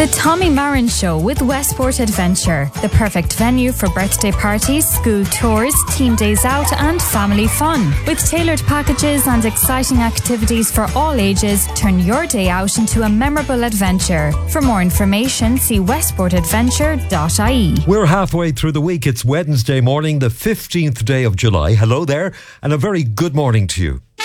The Tommy Marin Show with Westport Adventure, the perfect venue for birthday parties, school tours, team days out and family fun. With tailored packages and exciting activities for all ages, turn your day out into a memorable adventure. For more information, see westportadventure.ie. We're halfway through the week. It's Wednesday morning, the 15th day of July. Hello there, and a very good morning to you.